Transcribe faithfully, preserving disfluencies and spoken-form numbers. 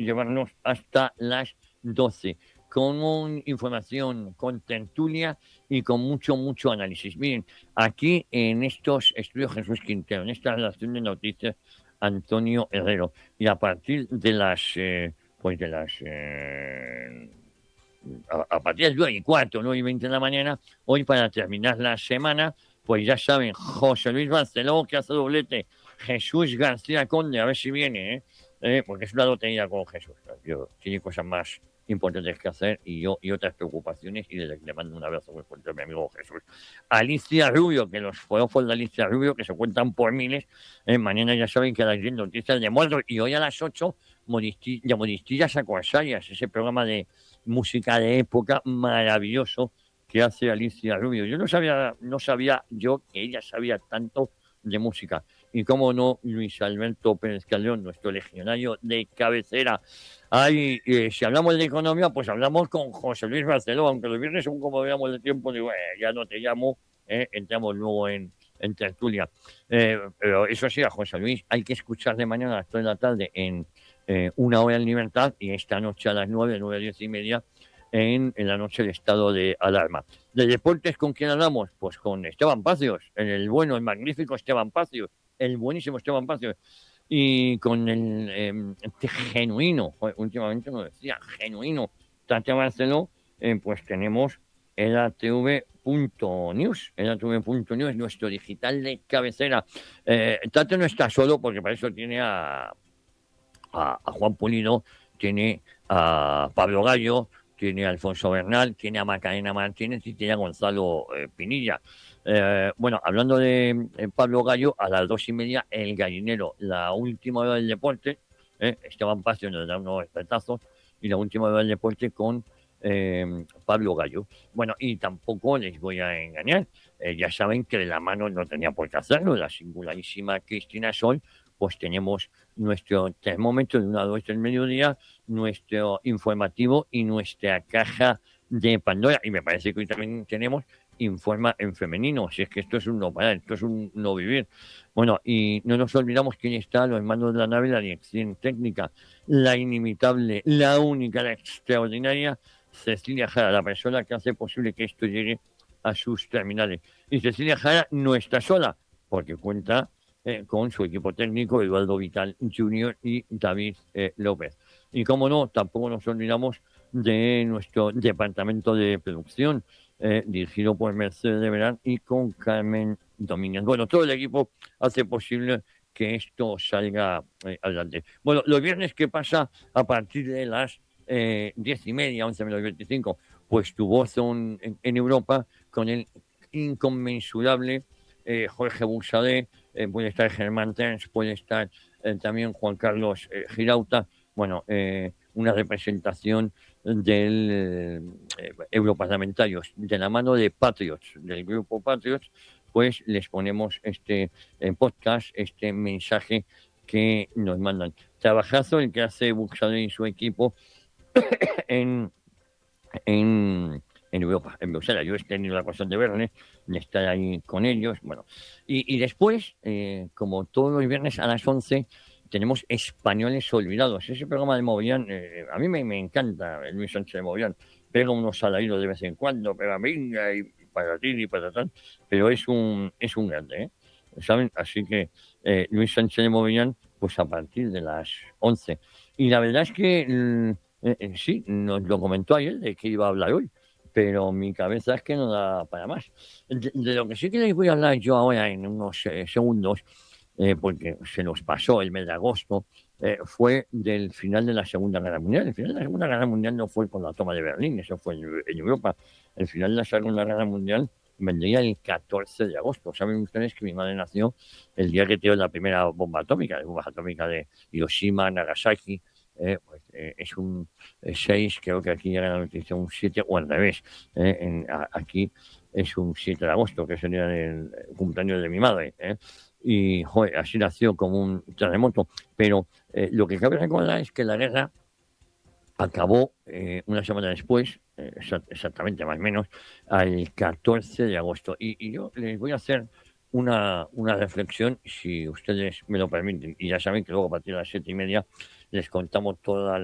llevarnos hasta las doce con información, con tertulia y con mucho, mucho análisis. Miren, aquí en estos estudios Jesús Quintero, en esta redacción de noticias, Antonio Herrero. Y a partir de las, eh, pues de las, eh, a, a, partir de las nueve y cuarto, nueve y veinte de la mañana, hoy para terminar la semana, pues ya saben, José Luis Barceló, que hace doblete, Jesús García Conde, a ver si viene, ¿eh? Eh, porque es una lotería con Jesús. Yo, tiene cosas más importantes que hacer y yo y otras preocupaciones y le, le mando un abrazo muy fuerte a mi amigo Jesús. Alicia Rubio, que los forofos de Alicia Rubio, que se cuentan por miles, eh, mañana ya saben que las noticias de Mordor y hoy a las ocho Moristi, de Moristillas a Corsarias, ese programa de música de época maravilloso que hace Alicia Rubio. Yo no sabía, no sabía yo que ella sabía tanto de música. Y cómo no, Luis Alberto Pérez Calderón, nuestro legionario de cabecera. Ay, eh, si hablamos de economía, pues hablamos con José Luis Barceló, aunque los viernes, según como veamos de tiempo, digo, eh, ya no te llamo, eh, entramos luego en, en tertulia. Eh, pero eso sí, a José Luis hay que escuchar de mañana a las tres de la tarde en eh, Una Hora en Libertad y esta noche a las nueve, nueve, diez y media en, en la noche de estado de alarma. De deportes, ¿con quién hablamos? Pues con Esteban Pacios, el bueno, el magnífico Esteban Pacios, el buenísimo Esteban Pacios, y con el eh, este genuino, últimamente lo decía, genuino Tate Barceló, eh, pues tenemos el A T V punto news, el A T V punto news, nuestro digital de cabecera. Eh, Tate no está solo porque para eso tiene a, a, a Juan Pulido, tiene a Pablo Gallo, tiene a Alfonso Bernal, tiene a Macarena Martínez y tiene a Gonzalo eh, Pinilla. Eh, bueno, hablando de eh, Pablo Gallo, a las dos y media, El Gallinero, la última hora del deporte, eh, Esteban Pacio nos da unos petazos, y la última hora del deporte con eh, Pablo Gallo. Bueno, y tampoco les voy a engañar, eh, ya saben que de la mano no tenía por qué hacerlo, la singularísima Cristina Sol, pues tenemos nuestro termómetro de una a dos del mediodía, nuestro informativo y nuestra caja de Pandora. Y me parece que hoy también tenemos Informa en femenino, si es que esto es un no parar, esto es un no vivir. Bueno, y no nos olvidamos quién está a los mandos de la nave, la dirección técnica, la inimitable, la única, la extraordinaria, Cecilia Jara, la persona que hace posible que esto llegue a sus terminales. Y Cecilia Jara no está sola, porque cuenta eh, con su equipo técnico, Eduardo Vital junior y David eh, López. Y como no, tampoco nos olvidamos de nuestro departamento de producción, eh, dirigido por Mercedes de Verán y con Carmen Domínguez. Bueno, todo el equipo hace posible que esto salga eh, adelante. Bueno, los viernes, ¿qué pasa a partir de las eh, diez y media, once menos veinticinco? Pues tu voz en, en, en Europa con el inconmensurable eh, Jorge Buxadé, eh, puede estar Germán Terns, puede estar eh, también Juan Carlos eh, Girauta. Bueno, eh, una representación del eh, europarlamentarios de la mano de Patriots, del grupo Patriots, pues les ponemos este eh, podcast, este mensaje que nos mandan. Trabajazo el que hace Buxadé y su equipo en, en, en Europa, en Bruselas. Yo he tenido la ocasión de verles, de estar ahí con ellos. Bueno, y, y después, eh, como todos los viernes a las once, tenemos Españoles Olvidados. Ese programa de Mogollón, eh, a mí me, me encanta, el Luis Sánchez de Mogollón. Pega unos salarios de vez en cuando, pega venga y para ti y para tal, pero es un, es un grande, ¿eh? ¿Saben? Así que eh, Luis Sánchez de Mogollón, pues a partir de las once. Y la verdad es que mm, eh, eh, sí, nos lo comentó ayer de que iba a hablar hoy, pero mi cabeza es que no da para más. De, de lo que sí que les voy a hablar yo ahora en unos eh, segundos, eh, porque se nos pasó el mes de agosto, eh, fue del final de la Segunda Guerra Mundial. El final de la Segunda Guerra Mundial no fue con la toma de Berlín, eso fue en, en Europa. El final de la Segunda Guerra Mundial vendría el catorce de agosto. Saben ustedes que mi madre nació el día que tiró la primera bomba atómica, la bomba atómica de Hiroshima, Nagasaki. Eh, pues, eh, es un seis, creo que aquí llega la noticia un siete, o al revés. Eh, en, a, aquí es un siete de agosto, que sería el cumpleaños de mi madre. Eh. Y joder, así nació como un terremoto. Pero eh, lo que cabe recordar es que la guerra acabó eh, una semana después, eh, exactamente más o menos, al catorce de agosto. Y, y yo les voy a hacer una, una reflexión, si ustedes me lo permiten. Y ya saben que luego a partir de las siete y media les contamos toda